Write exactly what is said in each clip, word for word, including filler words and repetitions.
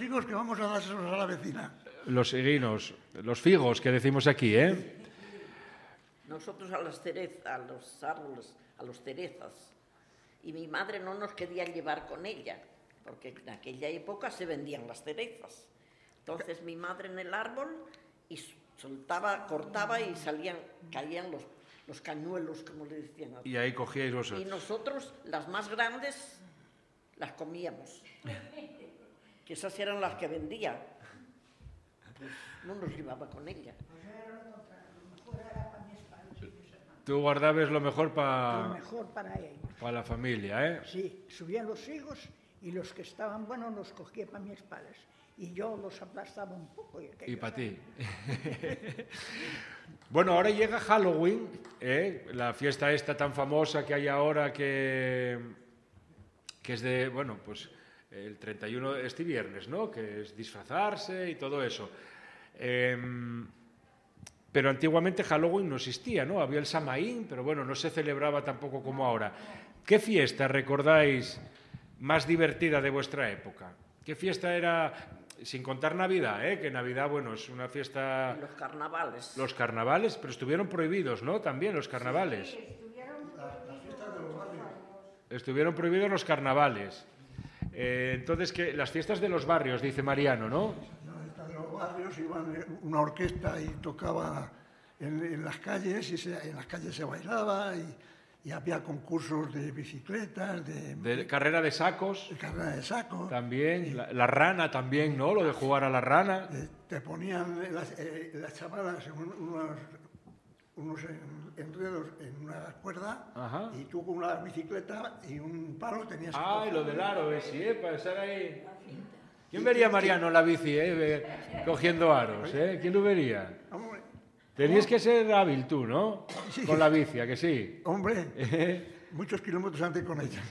higos que vamos a dárselos a la vecina. Los higuinos, los figos que decimos aquí, ¿eh? Nosotros a las cerezas, a los árboles, a los cerezas. Y mi madre no nos quería llevar con ella, porque en aquella época se vendían las cerezas. Entonces mi madre en el árbol y soltaba, cortaba y salían, caían los, los cañuelos, como le decían. Y ahí cogíais vosotros. Y nosotros, las más grandes, las comíamos. Que esas eran las que vendía. Pues no nos llevaba con ella. Tú guardabas lo mejor para... Lo mejor para ellos. Para la familia, ¿eh? Sí, subían los higos y los que estaban buenos los cogía para mis padres. Y yo los aplastaba un poco. Y, y para ti. Bueno, ahora llega Halloween, ¿eh? La fiesta esta tan famosa que hay ahora que, que es de, bueno, pues el treinta y uno, este viernes, ¿no? Que es disfrazarse y todo eso. Eh, pero antiguamente Halloween no existía, ¿no? Había el Samaín, pero bueno, no se celebraba tampoco como ahora. ¿Qué fiesta recordáis más divertida de vuestra época? ¿Qué fiesta era, sin contar Navidad, ¿eh? Que Navidad, bueno, es una fiesta... Los carnavales. Los carnavales, pero estuvieron prohibidos, ¿no? También los carnavales. Sí, estuvieron las, las fiestas de los barrios. Estuvieron prohibidos los carnavales. Eh, entonces, ¿qué? Las fiestas de los barrios, dice Mariano, ¿no? De los barrios iban una orquesta y tocaba en, en las calles, y se, en las calles se bailaba, y, y había concursos de bicicletas, de, de carrera de sacos. De carrera de sacos. También, y, la, la rana también, ¿no? Lo de jugar a la rana. De, te ponían las, eh, las chavalas en unos, unos enredos en una cuerda. Ajá. Y tú con una bicicleta y un palo tenías que... Ah, y lo del aro, ¿eh? Sí, ¿eh? Para estar ahí... ¿Quién vería a Mariano en la bici, eh? Cogiendo aros, eh? ¿Quién lo vería? Hombre. Tenías que ser hábil tú, ¿no? Sí. Con la bici, ¿a que sí? Hombre, muchos kilómetros antes con ella.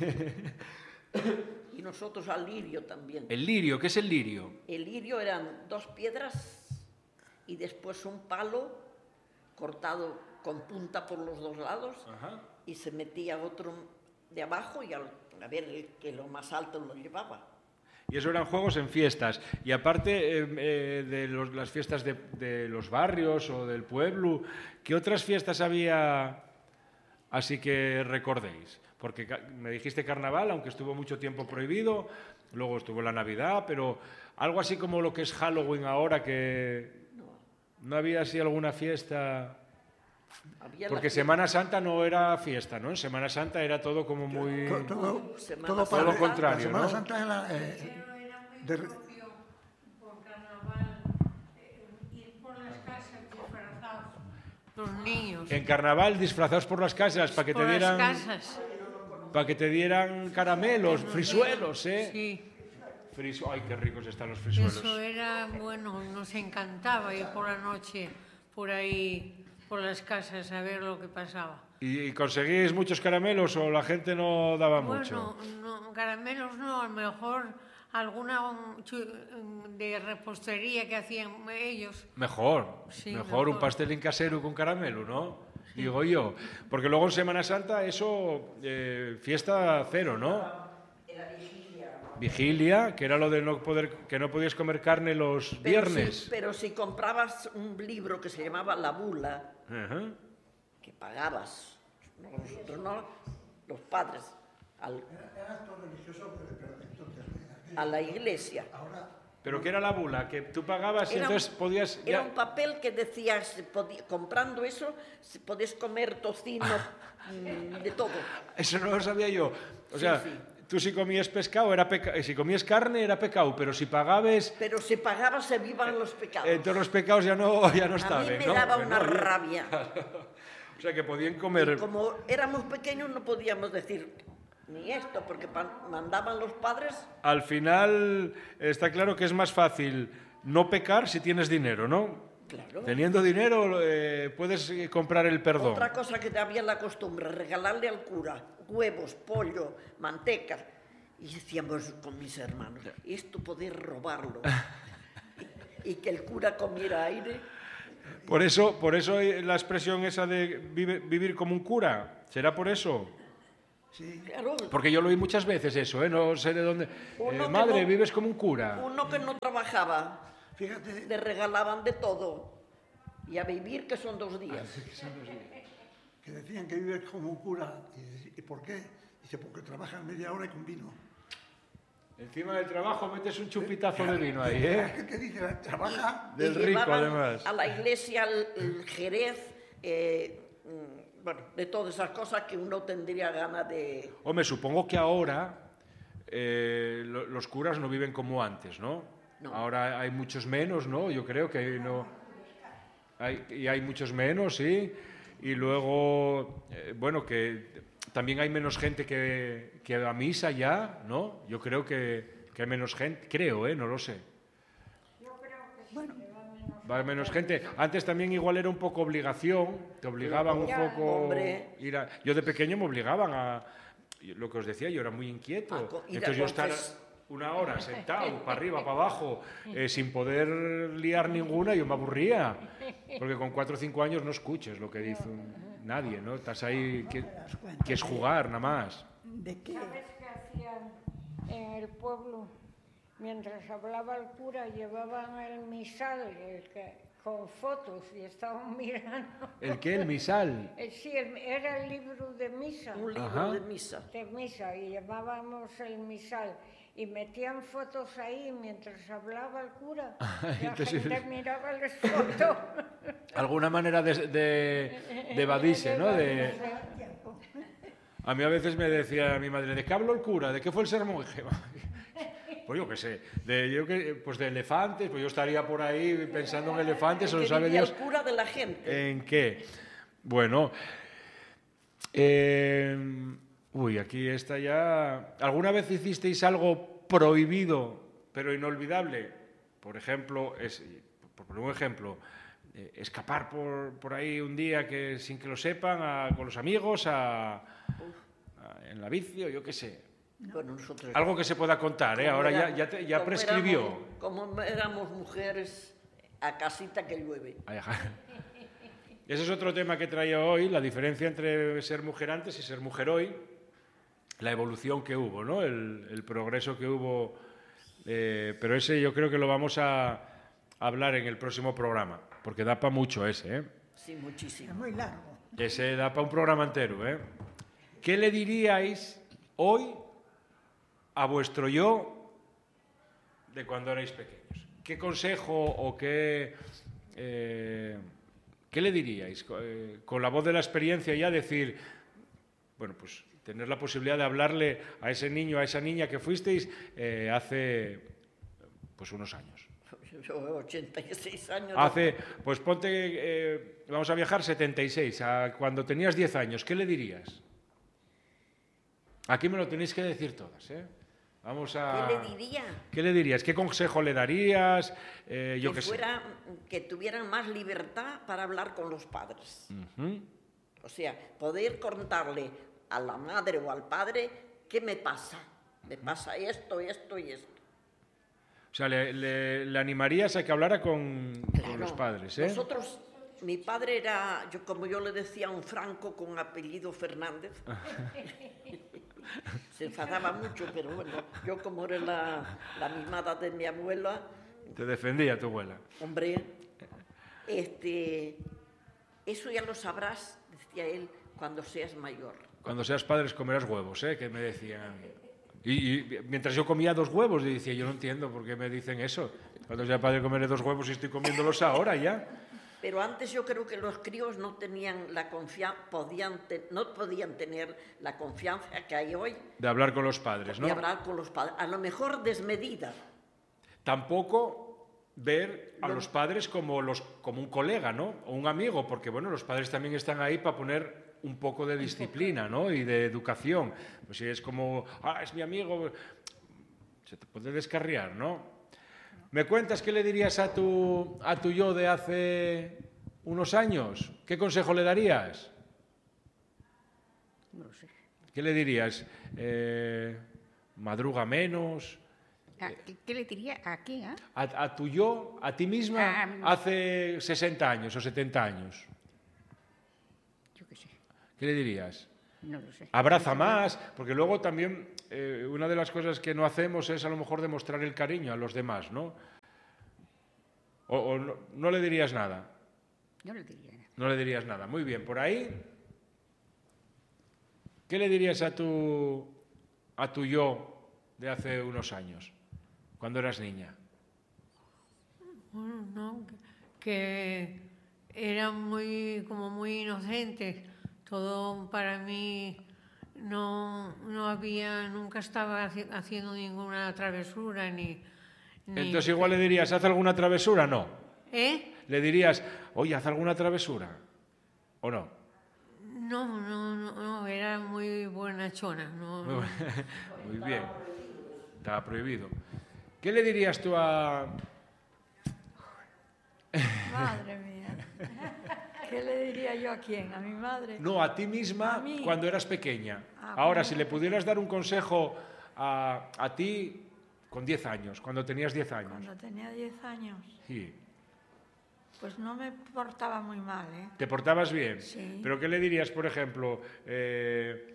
Y nosotros al lirio también. ¿El lirio? ¿Qué es el lirio? El lirio eran dos piedras y después un palo cortado con punta por los dos lados. Ajá. Y se metía otro de abajo y al, a ver el que lo más alto lo llevaba. Y eso eran juegos en fiestas. Y aparte eh, eh, de los, las fiestas de, de los barrios o del pueblo, ¿qué otras fiestas había así que recordéis? Porque me dijiste carnaval, aunque estuvo mucho tiempo prohibido, luego estuvo la Navidad, pero algo así como lo que es Halloween ahora, que no había así alguna fiesta... Porque Semana Santa no era fiesta, ¿no? En Semana Santa era todo como muy... Todo, todo, todo, todo lo contrario, la Semana ¿no? Santa era... Eh, de... por carnaval, eh, ir por las casas disfrazados, los niños. En carnaval disfrazados por las casas para que por te dieran... las casas. Para que te dieran caramelos, frisuelos, ¿eh? Sí. Frisu... Ay, qué ricos están los frisuelos. Eso era, bueno, nos encantaba ir por la noche por ahí... por las casas a ver lo que pasaba. ¿Y conseguís muchos caramelos o la gente no daba bueno, mucho? Bueno, no, caramelos no, a lo mejor alguna de repostería que hacían ellos. Mejor, sí, mejor, mejor un pastelín casero con caramelo, ¿no? Sí. Digo yo. Porque luego en Semana Santa eso, eh, fiesta cero, ¿no? Vigilia, que era lo de no poder, que no podías comer carne los pero viernes. Si, pero si comprabas un libro que se llamaba La Bula, uh-huh. que pagabas, nosotros no, los padres, al, a la iglesia. ¿Pero qué era la bula? Que tú pagabas y era, entonces podías... Era ya... un papel que decía, podía, comprando eso, podías comer tocino, de todo. Eso no lo sabía yo. O sea... Sí, sí. Tú si comías pescado, era peca... si comías carne era pecado, pero si pagabas... Pero si pagabas se vivan los pecados. Entonces los pecados ya no, ya no estaban. A mí me ¿no? daba Pero una no, rabia. O sea que podían comer... Y como éramos pequeños no podíamos decir ni esto, porque mandaban los padres... Al final está claro que es más fácil no pecar si tienes dinero, ¿no? Claro. Teniendo dinero eh, puedes comprar el perdón. Otra cosa que había la costumbre, regalarle al cura huevos, pollo, manteca. Y decíamos con mis hermanos, esto poder robarlo. y, y que el cura comiera aire. Por eso, por eso la expresión esa de vive, vivir como un cura, ¿será por eso? Sí. Claro, Porque yo lo oí muchas veces eso, ¿eh? No sé de dónde. Uno Eh, que madre, no- vives como un cura. uno que no trabajaba, Fíjate, le regalaban de todo. Y a vivir, que son dos días. que decían que vives como un cura. ¿Y, y por qué? Dice, porque trabajas media hora y con vino. Encima del trabajo metes un chupitazo de vino ahí, La ¿eh? gente dice, trabaja. Del Y rico, llevaban además. a la iglesia el, el jerez, eh, mm, bueno, de todas esas cosas que uno tendría ganas de... Hombre, supongo que ahora eh, lo- los curas no viven como antes, ¿no? No. Ahora hay muchos menos, ¿no? Yo creo que no... Hay, y hay muchos menos, sí. Y luego, eh, bueno, que también hay menos gente que, que a misa ya, ¿no? Yo creo que, que hay menos gente, creo, ¿eh? No lo sé. Va menos gente. Antes también igual era un poco obligación, te obligaban un Ya, poco... hombre. Ir a- yo de pequeño me obligaban a... Lo que os decía, yo era muy inquieto. A co- ir a Entonces yo estar confes- una hora sentado, para arriba, para abajo, eh, sin poder liar ninguna, yo me aburría. Porque con cuatro o cinco años no escuches lo que dice un- nadie, ¿no? Estás ahí, que, que es jugar, nada más. ¿De qué? ¿Sabes qué hacían en el pueblo? Mientras hablaba el cura, llevaban el misal el que- con fotos y estaban mirando. ¿El qué? ¿El misal? Eh, Sí, el- era el libro de misa. Un libro Ajá. de misa. De misa, y llevábamos el misal. Y metían fotos ahí mientras hablaba el cura. La entonces- gente miraba las fotos. Alguna manera de, de, de evadirse, ¿no? De, a mí a veces me decía mi madre, ¿de qué habló el cura? ¿De qué fue el sermón? Y dije, pues yo qué sé, de, yo que, pues de elefantes, pues yo estaría por ahí pensando en elefantes, o lo Que sabe vivía Dios. el cura de la gente. ¿En qué? Bueno, eh, uy, aquí está ya... ¿Alguna vez hicisteis algo prohibido, pero inolvidable? Por ejemplo, es, por poner un ejemplo, eh, escapar por, por ahí un día que sin que lo sepan a- con los amigos a, a- en la bici o yo qué sé. Bueno, nosotros... Algo que se pueda contar, ¿eh? como Ahora ya, éramos- ya, te- ya como prescribió. éramos- como éramos mujeres, a casita que llueve. Ay, ajá. Ese es otro tema que traía hoy, la diferencia entre ser mujer antes y ser mujer hoy, la evolución que hubo, ¿no? El, el progreso que hubo, eh, pero ese yo creo que lo vamos a hablar en el próximo programa, porque da para mucho ese, ¿eh? Sí, muchísimo. Es muy largo. Ese da para un programa entero, ¿eh? ¿Qué le diríais hoy a vuestro yo de cuando erais pequeños? ¿Qué consejo o qué, eh, qué le diríais? Co- eh, Con la voz de la experiencia ya decir, bueno, pues tener la posibilidad de hablarle a ese niño, a esa niña que fuisteis eh, hace pues unos años. Yo, ochenta y seis años. Hace, pues ponte, eh, vamos a viajar setenta y seis, a cuando tenías diez años, ¿qué le dirías? Aquí me lo tenéis que decir todas, ¿eh? Vamos a... ¿Qué le diría? ¿Qué le dirías? ¿Qué consejo le darías? Eh, yo que qué sé. fuera, que tuvieran más libertad para hablar con los padres. Ujú. O sea, poder contarle a la madre o al padre qué me pasa. Me pasa esto, esto y esto. O sea, le, le- le animarías a que hablara con, con Claro. los padres, ¿eh? Nosotros, mi padre era, yo como yo le decía, un franco con apellido Fernández. Se enfadaba mucho, pero bueno, yo como era la, la mimada de mi abuela, Te defendía tu abuela. hombre, este, eso ya lo sabrás, decía él, cuando seas mayor. Cuando seas padres comerás huevos, ¿eh? Que me decían. Y, y mientras yo comía dos huevos, y decía, yo no entiendo por qué me dicen eso. Cuando sea padre comeré dos huevos y estoy comiéndolos ahora ya. Pero antes yo creo que los críos no tenían la confianza, podían te- no podían tener la confianza que hay hoy De hablar con los padres, ¿no? de hablar con los padres. A lo mejor desmedida. Tampoco ver a los padres como, los, como un colega, ¿no? O un amigo, porque bueno, los padres también están ahí para poner un poco de disciplina, ¿no? Y de educación. Pues si es como, ah, es mi amigo, se te puede descarriar, ¿no? ¿Me cuentas qué le dirías a tu, a tu yo de hace unos años? ¿Qué consejo le darías? No sé. ¿Qué le dirías? Eh, ¿Madruga menos? Ah, ¿Qué, qué le diría a quién? ah? A, a tu yo, a ti misma, Ah, hace sesenta años o setenta años. Yo qué sé. ¿Qué le dirías? No lo sé. Abraza más, porque luego también eh, una de las cosas que no hacemos es a lo mejor demostrar el cariño a los demás, ¿no? O, o no, no le dirías nada. No le diría nada. No le dirías nada. Muy bien, por ahí, ¿qué le dirías a tu, a tu yo de hace unos años, cuando eras niña? Bueno, no, que eran muy, como muy inocentes. Todo para mí no, no había, nunca estaba haci- haciendo ninguna travesura ni... ni Entonces igual le dirías, ¿haz alguna travesura? No. ¿Eh? Le dirías, oye, haz alguna travesura. ¿O no? No, no, no, no, era muy buenachona. No, Muy, no. bu- Muy bien. Estaba prohibido. ¿Qué le dirías tú a... Madre mía. ¿Qué le diría yo a quién? ¿A mi madre? No, a ti misma ¿A mí? cuando eras pequeña. Ah, Ahora, cuando si era le pudieras dar un consejo a, a ti con diez años, cuando tenías diez años. Cuando tenía diez años, Sí. pues no me portaba muy mal, ¿eh? ¿Te portabas bien? Sí. ¿Pero qué le dirías, por ejemplo? Eh,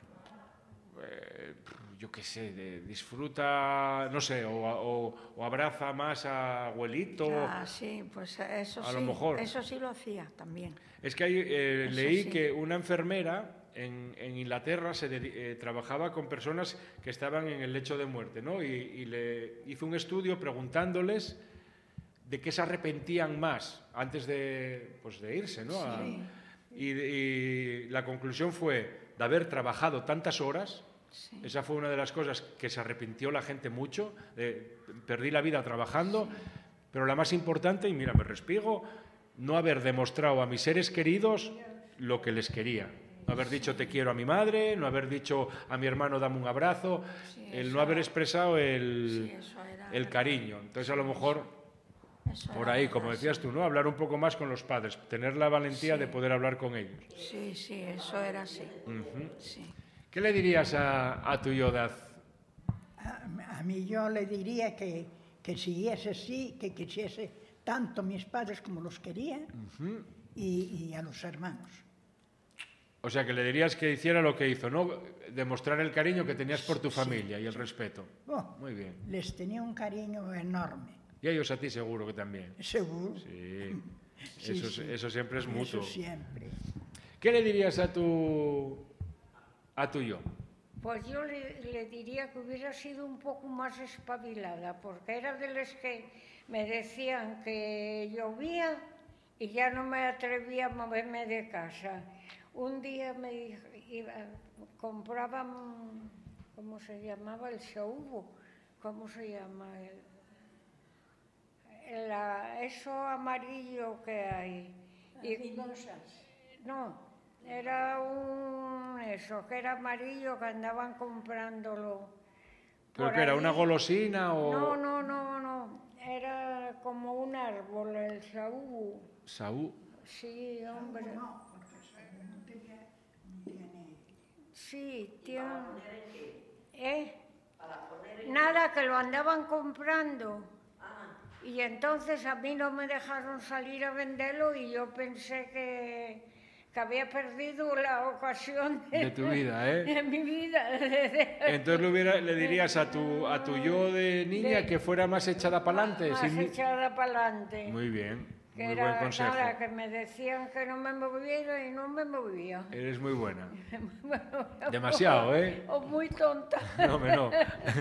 eh, yo qué sé, de- disfruta, no sé, o, o- o abraza más a abuelito. Ya, sí, pues eso a sí. lo mejor. Eso sí lo hacía también. Es que hay, eh, Eso leí sí. que una enfermera en, en Inglaterra se dedi- eh, trabajaba con personas que estaban en el lecho de muerte, ¿no? Y, y le hizo un estudio preguntándoles de qué se arrepentían más antes de, pues, de irse, ¿no? A- Sí. y, y la conclusión fue de haber trabajado tantas horas. Sí. Esa fue una de las cosas que se arrepintió la gente mucho. De, perdí la vida trabajando, pero la más importante, y mira, me respiego, no haber demostrado a mis seres queridos lo que les quería. No haber dicho te quiero a mi madre, no haber dicho a mi hermano dame un abrazo, Sí, el eso- no haber expresado el, Sí, eso era el verdad. cariño. Entonces a lo mejor Eso por era ahí, verdad, como decías sí. tú, ¿no? Hablar un poco más con los padres, tener la valentía Sí. de poder hablar con ellos. Sí, sí, eso era así. Ujú. Sí. ¿Qué le dirías a, a tu yo de haz- A, a mí yo le diría que, que siguiese así, que quisiese tanto a mis padres como los quería y, y a los hermanos. O sea, que le dirías que hiciera lo que hizo, ¿no? Demostrar el cariño que tenías por tu familia y el respeto. Oh, Muy bien. les tenía un cariño enorme, Y a ellos a ti seguro que también. seguro. Sí. Sí, eso, sí. eso siempre es mutuo. Eso siempre. ¿Qué le dirías a tu, a tu yo? Pues yo le, le diría que hubiera sido un poco más espabilada, porque era de las que me decían que llovía y ya no me atrevía a moverme de casa. Un día me dijo, iba, compraban, ¿cómo se llamaba? El saúbo, ¿cómo se llama? El, la- eso amarillo que hay. Y- no, era un eso, que era amarillo, que andaban comprándolo. ¿Pero por que era ahí. una golosina o...? No, no, no, no, era como un árbol, el saúl. Saúl. Sí, hombre. Sí, tiene... ¿Eh? Nada, que lo andaban comprando. Y entonces a mí no me dejaron salir a venderlo y yo pensé que, que había perdido la ocasión De tu vida, ¿eh? de mi vida. Entonces le, hubiera- le dirías a tu, a tu yo de niña De- que fuera más echada para adelante. Más echada para adelante. Muy bien, Que muy era buen consejo. nada, que me decían que no me moviera y no me movía. Eres muy buena. Bueno, Demasiado, ¿eh? O muy tonta. No, hombre, no.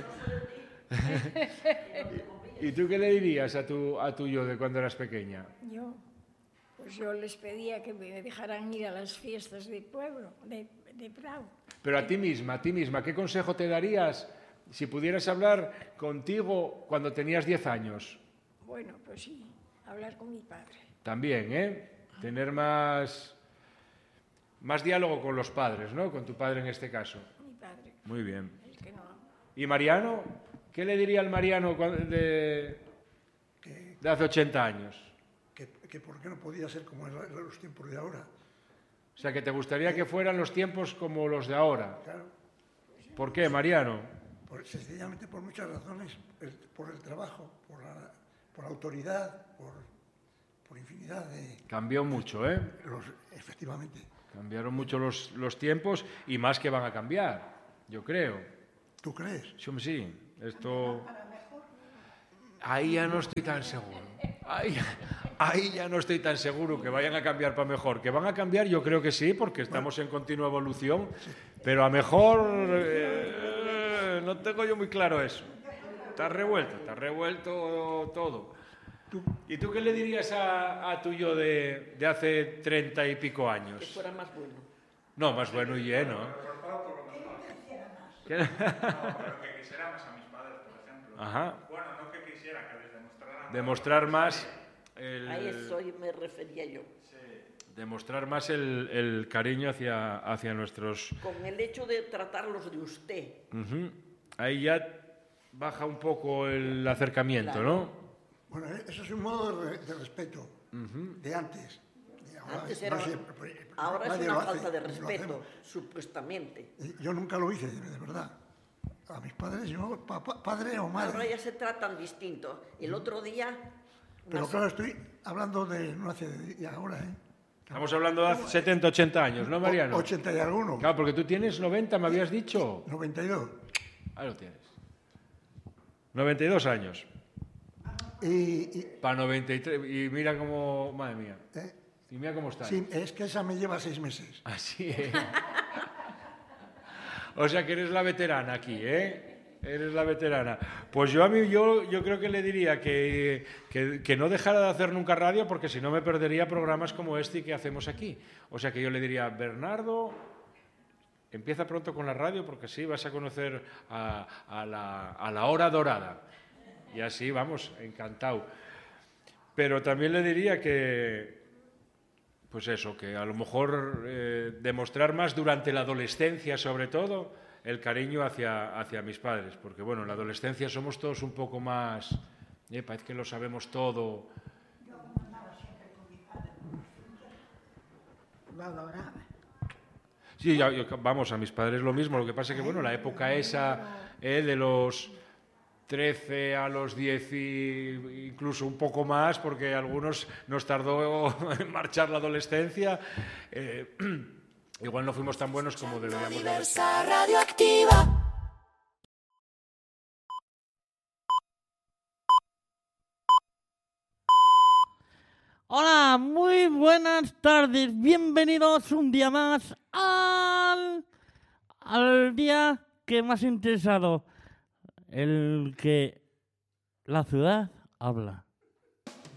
¿Y tú qué le dirías a tu, a tu yo de cuando eras pequeña? Yo, pues yo les pedía que me dejaran ir a las fiestas de pueblo, de, de Prado. Pero a ti misma, a ti misma, ¿qué consejo te darías si pudieras hablar contigo cuando tenías diez años? Bueno, pues sí, hablar con mi padre. También, ¿eh? Tener más, más diálogo con los padres, ¿no? Con tu padre en este caso. Mi padre, Muy bien. el que no amo. ¿Y Mariano? ¿Qué le diría al Mariano cuan- de, Que, de hace ochenta años? que, que por qué no podía ser como en la- en los tiempos de ahora. O sea, que te gustaría que fueran los tiempos como los de ahora. Claro, ¿Por qué, Mariano? por- sencillamente por muchas razones, el- por el trabajo, por la, por la autoridad, por, por infinidad de... Cambió mucho, ¿eh? Los, efectivamente. Cambiaron mucho los, los tiempos y más que van a cambiar, yo creo. ¿Tú crees? Sí, hombre, sí. Esto... Ahí ya no estoy tan seguro. Ahí, ahí ya no estoy tan seguro que vayan a cambiar para mejor. Que van a cambiar, yo creo que sí, porque estamos en continua evolución, pero a mejor eh, no tengo yo muy claro eso. Está revuelto, está revuelto todo. ¿Y tú qué le dirías a, a tu yo de, de hace treinta y pico años? Que fuera más bueno. No, más bueno y lleno. ¿Qué? No, pero que quisiera más a mis padres, por ejemplo. Ajá. Bueno, no que quisiera, que les demostrara... Demostrar más... El, a eso me refería yo. Sí. Demostrar más el, el cariño hacia, hacia nuestros... Con el hecho de tratarlos de usted. Uh-huh. Ahí ya baja un poco el acercamiento, claro. ¿no? Bueno, eso es un modo de, de respeto uh-huh. de antes. Ahora, antes era, no sé, ahora es una falta de respeto, supuestamente. Yo nunca lo hice, de verdad. A mis padres, yo, papá, padre o madre. Ahora ya se tratan distinto. El otro día... Pero claro, estoy hablando de no hace de ahora, ¿eh? Estamos hablando de hace setenta, ochenta años, ¿no, Mariano? ochenta y alguno. Claro, porque tú tienes noventa, me habías dicho. noventa y dos. Ahí lo tienes. noventa y dos años. Y, y... Para noventa y tres. Y mira cómo... Madre mía. ¿Eh? Y mira cómo está. Sí, es que esa me lleva seis meses. Así es. O sea que eres la veterana aquí, ¿eh? Eres la veterana. Pues yo a mí, yo, yo creo que le diría que, que, que no dejara de hacer nunca radio, porque si no me perdería programas como este que hacemos aquí. O sea que yo le diría, Bernardo, empieza pronto con la radio, porque así vas a conocer a, a, la, a la hora dorada. Y así, vamos, encantado. Pero también le diría que, pues eso, que a lo mejor eh, demostrar más durante la adolescencia, sobre todo, el cariño hacia, hacia mis padres. Porque, bueno, en la adolescencia somos todos un poco más... Eh, parece que lo sabemos todo. Yo andaba siempre con mi padre. Lo adoraba. Sí, ya, yo, vamos, a mis padres lo mismo. Lo que pasa es que, bueno, la época esa eh, de los... trece a los diez y incluso un poco más, porque a algunos nos tardó en marchar la adolescencia. Eh, igual no fuimos tan buenos como deberíamos haber sido. Radioactiva. Hola, muy buenas tardes. Bienvenidos un día más al, al día que más ha interesado. El que la ciudad habla.